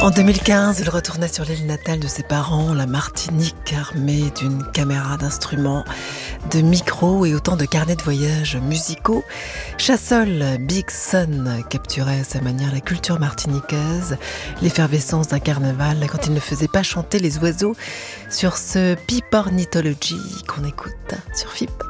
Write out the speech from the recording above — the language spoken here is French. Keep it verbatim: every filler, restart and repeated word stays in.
En deux mille quinze, il retournait sur l'île natale de ses parents, la Martinique, armé d'une caméra, d'instruments, de micros et autant de carnets de voyages musicaux. Chassol Big Sun capturait à sa manière la culture martiniquaise, l'effervescence d'un carnaval quand il ne faisait pas chanter les oiseaux sur ce Peep Ornithology qu'on écoute sur F I P.